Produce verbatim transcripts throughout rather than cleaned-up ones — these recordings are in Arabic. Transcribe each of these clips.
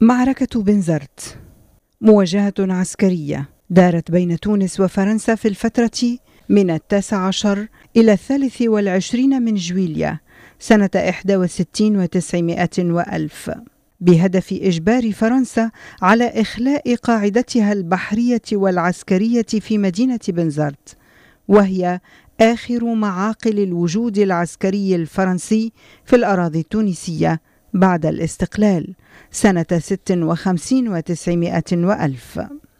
معركة بنزرت مواجهة عسكرية دارت بين تونس وفرنسا في الفترة من التاسع عشر إلى الثالث والعشرين من جويليا سنة إحدى وستين وتسعمائة وألف، بهدف إجبار فرنسا على إخلاء قاعدتها البحرية والعسكرية في مدينة بنزرت، وهي آخر معاقل الوجود العسكري الفرنسي في الأراضي التونسية بعد الاستقلال سنة ست وخمسين وتسعمائة وألف.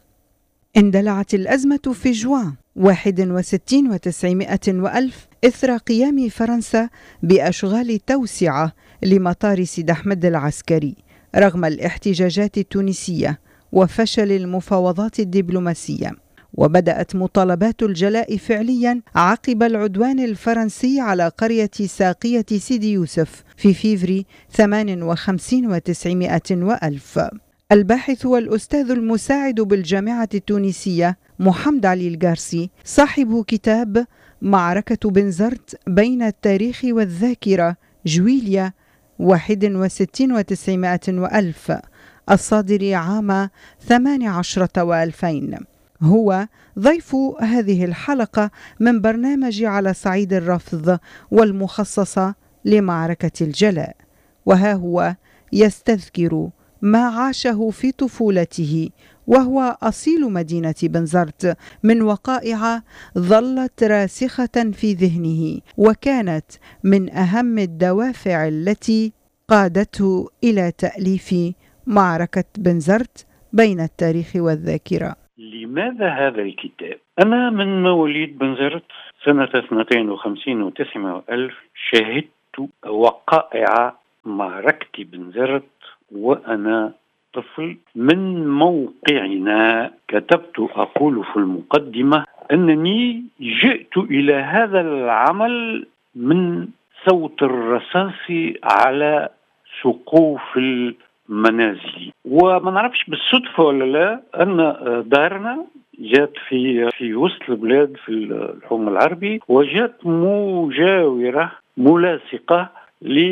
اندلعت الأزمة في جوان واحد وستين وتسعمائة وألف إثر قيام فرنسا بأشغال توسعة لمطار سيدي أحمد العسكري رغم الاحتجاجات التونسية وفشل المفاوضات الدبلوماسية، وبدأت مطالبات الجلاء فعليا عقب العدوان الفرنسي على قرية ساقية سيدي يوسف في فيفري ثمان وخمسين وتسعمائة وألف. الباحث والأستاذ المساعد بالجامعة التونسية محمد علي القارسي صاحب كتاب معركة بنزرت بين التاريخ والذاكرة جويليا واحد وستين وتسعمائة وألف الصادر عام ثمان عشرة وألفين هو ضيف هذه الحلقة من برنامج على صعيد الرفض والمخصصة لمعركة الجلاء، وها هو يستذكر ما عاشه في طفولته وهو أصيل مدينة بنزرت من وقائع ظلت راسخة في ذهنه وكانت من أهم الدوافع التي قادته إلى تأليف معركة بنزرت بين التاريخ والذاكرة. لماذا هذا الكتاب؟ أنا من مواليد بنزرت سنة اثنين وخمسين وتسعمائة ألف، شاهدت وقائع معركة بنزرت وأنا طفل. من موقعنا كتبت أقول في المقدمة أنني جئت إلى هذا العمل من صوت الرصاص على سقوف المنازل، وما نعرفش بالصدفة ولا لا أن دارنا جات في في وسط البلاد في الحوم العربي، وجات مجاورة ملاصقة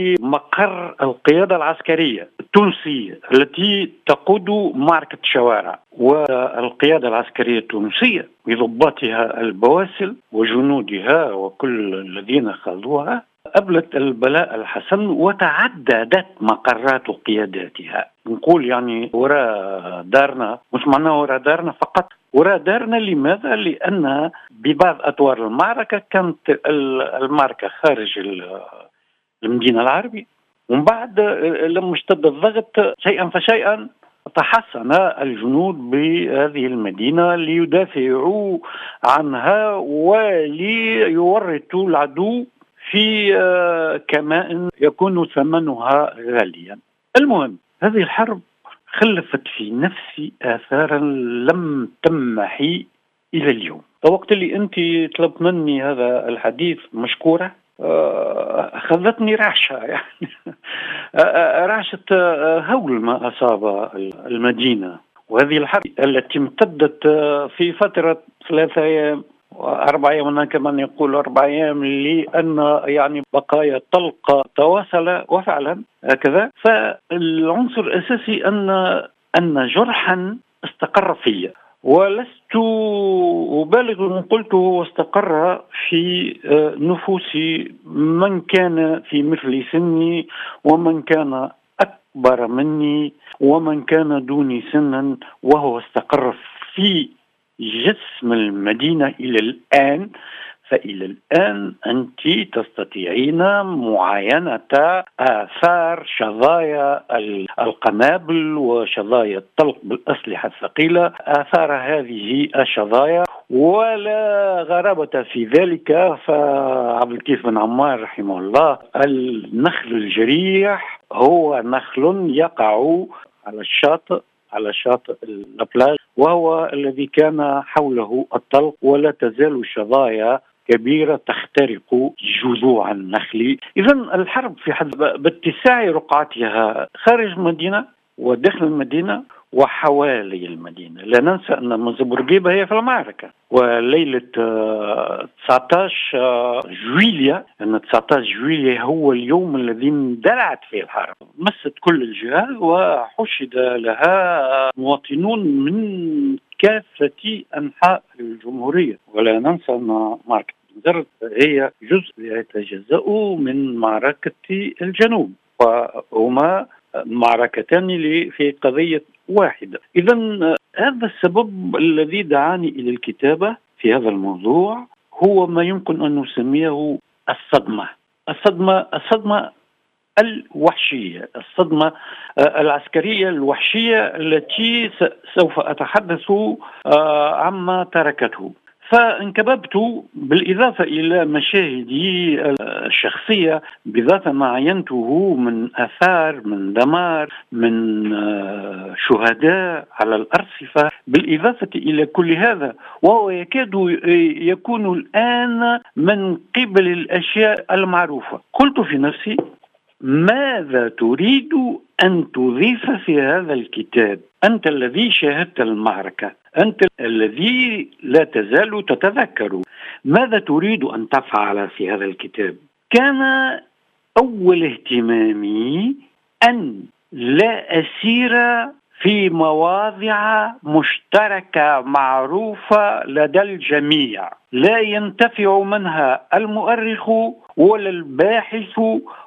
لمقر القيادة العسكرية التونسية التي تقود معركة شوارع. والقيادة العسكرية التونسية بضباطها البواسل وجنودها وكل الذين خاضوها أبلت البلاء الحسن وتعددت مقرات قياداتها. نقول يعني وراء دارنا، مش معناه وراء دارنا فقط، وراء دارنا. لماذا؟ لأن ببعض أطوار المعركة كانت المعركة خارج المدينة العربية، ومن بعد لما اشتد الضغط شيئا فشيئا تحصن الجنود بهذه المدينة ليدافعوا عنها وليورطوا العدو في كماء يكون ثمنها غاليا. المهم، هذه الحرب خلفت في نفسي آثارا لم تمحي إلى اليوم. وقت اللي أنت طلبت مني هذا الحديث مشكورة، أخذتني رعشة يعني رعشة هول ما أصاب المدينة. وهذه الحرب التي امتدت في فترة ثلاثة أيام وأربع أيام، هناك من يقول أربع أيام لأن يعني بقايا طلقة تواصل وفعلا هكذا. فالعنصر الأساسي أن أن جرحا استقر فيه، ولست أبالغ من قلته واستقر في نفوس من كان في مثل سني ومن كان أكبر مني ومن كان دوني سنا، وهو استقر في جسم المدينة إلى الآن. فإلى الآن أنت تستطيعين معاينة آثار شظايا القنابل وشظايا الطلق بالأسلحة الثقيلة، آثار هذه الشظايا، ولا غرابة في ذلك. فعبد اللطيف بن عمار رحمه الله، النخل الجريح هو نخل يقع على الشاطئ على شاطئ البلاج، وهو الذي كان حوله الطلق، ولا تزال شظايا كبيرة تخترق جذوع النخل. إذن الحرب في حد باتساع رقعتها خارج المدينة وداخل المدينة وحوالي المدينة. لا ننسى أن منذ بورقيبة هي في المعركة، وليلة آه، تسعة عشر آه، جويليا، أن تسعة عشر جويليا هو اليوم الذي اندلعت فيه الحرب، مست كل الجهات وحشد لها مواطنون من كافة أنحاء الجمهورية. ولا ننسى أن معركة بنزرت هي جزء يتجزأ من معركة الجنوب، وهما معركتان في قضية واحدة. إذا هذا السبب الذي دعاني إلى الكتابة في هذا الموضوع، هو ما يمكن أن نسميه الصدمة الصدمة الصدمة الوحشية، الصدمة العسكرية الوحشية التي سوف أتحدث عما تركته. فانكببت بالإضافة إلى مشاهدي الشخصية بذات ما عينته من آثار، من دمار، من شهداء على الأرصفة، بالإضافة إلى كل هذا وهو يكاد يكون الآن من قبل الأشياء المعروفة، قلت في نفسي: ماذا تريد أن تضيف في هذا الكتاب؟ أنت الذي شاهدت المعركة، أنت الذي لا تزال تتذكر، ماذا تريد أن تفعل في هذا الكتاب؟ كان أول اهتمامي أن لا أسير في مواضع مشتركة معروفة لدى الجميع لا ينتفع منها المؤرخ ولا الباحث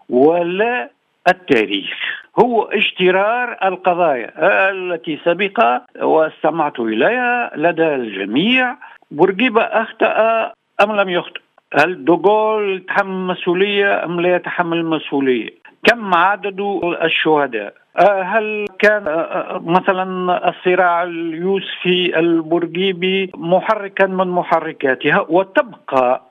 ولا التاريخ، هو اشترار القضايا التي سبق واستمعت إليها لدى الجميع. بورقيبة أخطأ أم لم يخطئ؟ هل دوغول يتحمل المسؤولية أم لا يتحمل المسؤولية؟ كم عدد الشهداء؟ هل كان مثلا الصراع اليوسفي البورقيبي محركا من محركاتها؟ وتبقى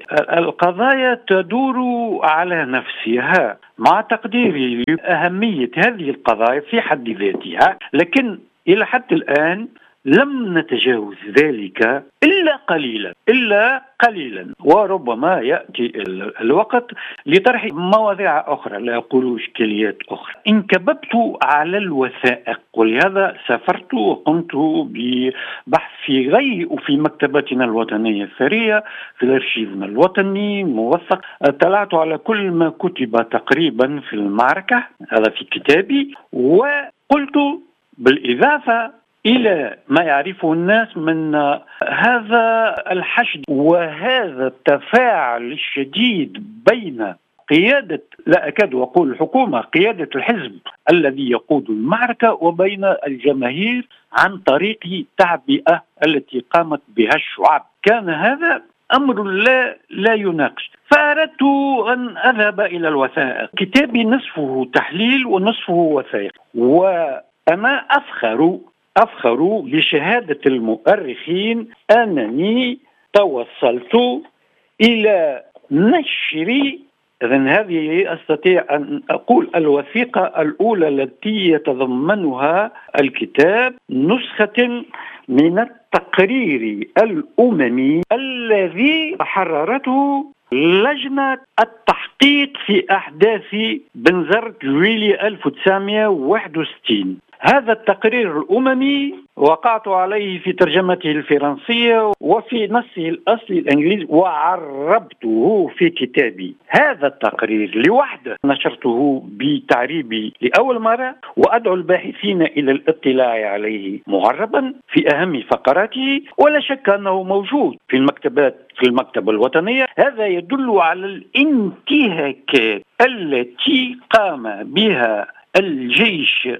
القضايا تدور على نفسها مع تقديري لأهمية هذه القضايا في حد ذاتها، لكن إلى حد الآن لم نتجاوز ذلك إلا قليلا إلا قليلا وربما يأتي الوقت لطرح مواضيع أخرى، لا أقول إشكاليات أخرى. انكببت على الوثائق، ولهذا سافرت وقمت ببحث في غي وفي مكتبتنا الوطنية الثرية، في الأرشيفنا الوطني موثق، اطلعت على كل ما كتب تقريبا في المعركة، هذا في كتابي، وقلت بالإضافة إلى ما يعرفه الناس من هذا الحشد وهذا التفاعل الشديد بين قيادة، لا أكاد أقول الحكومة، قيادة الحزب الذي يقود المعركة، وبين الجماهير عن طريق تعبئة التي قامت بها الشعب، كان هذا أمر لا لا يناقش. فأردت أن أذهب إلى الوثائق. كتابي نصفه تحليل ونصفه وثائق، وأنا أفخر أفخر بشهادة المؤرخين أنني توصلت إلى نشر، إذن هذه أستطيع أن أقول الوثيقة الأولى التي يتضمنها الكتاب، نسخة من التقرير الأممي الذي حررته لجنة التحقيق في أحداث بنزرت جويلية ألف وتسعمائة وواحد وستين. هذا التقرير الأممي وقعت عليه في ترجمته الفرنسية وفي نصه الأصلي الإنجليزي، وعربته في كتابي. هذا التقرير لوحده نشرته بتعريبي لأول مرة، وأدعو الباحثين إلى الاطلاع عليه معربا في أهم فقراته، ولا شك أنه موجود في المكتبات في المكتبة الوطنية. هذا يدل على الانتهاكات التي قام بها الجيش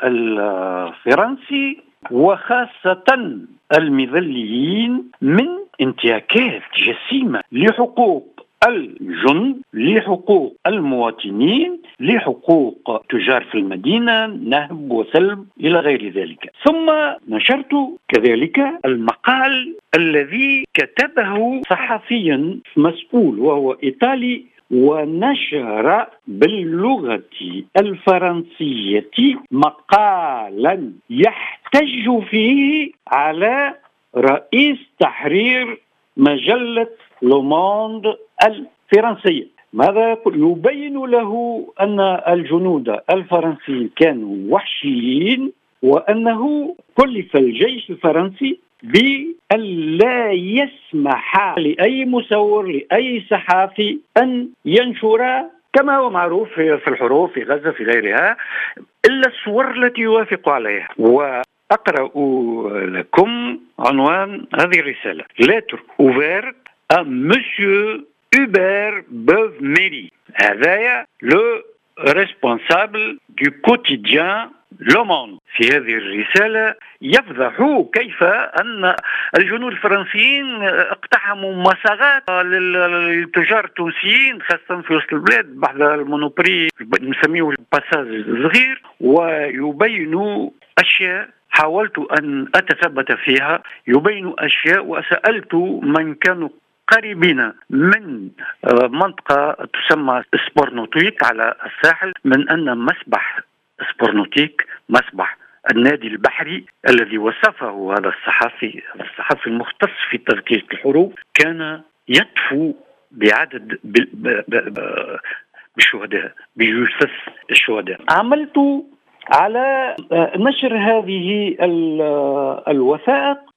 الفرنسي وخاصة المظليين من انتهاكات جسيمة لحقوق الجند، لحقوق المواطنين، لحقوق تجار في المدينة، نهب وسلب إلى غير ذلك. ثم نشرت كذلك المقال الذي كتبه صحفي مسؤول وهو إيطالي، ونشر باللغة الفرنسية مقالا يحتج فيه على رئيس تحرير مجلة لوموند الفرنسية. ماذا يقول؟ يبين له أن الجنود الفرنسيين كانوا وحشيين وأنه كلف الجيش الفرنسي بأن لا يسمح لأي مصور لأي صحافي أن ينشر كما هو معروف في الحروب في غزة في غيرها إلا الصور التي يوافق عليها. وأقرأ لكم عنوان هذه الرسالة: Lettre ouverte à Monsieur Hubert Beuve-Méry. هذا le responsable du quotidien Le Monde. في هذه الرسالة يفضح كيف أن الجنود الفرنسيين اقتحموا مصاغات للتجار التونسيين خاصة في وسط البلاد بعد المونوبري نسميه الباساج الصغير، ويبينوا أشياء حاولت أن أتثبت فيها، يبين أشياء وسألت من كانوا قريبين من منطقة تسمى سبورنوتيك على الساحل من أن مسبح سبورنوتيك مسبح النادي البحري الذي وصفه هذا الصحفي الصحفي المختص في تغطية الحروب كان يطفو بعدد بالشهداء بجثث الشهداء. عملت على نشر هذه الوثائق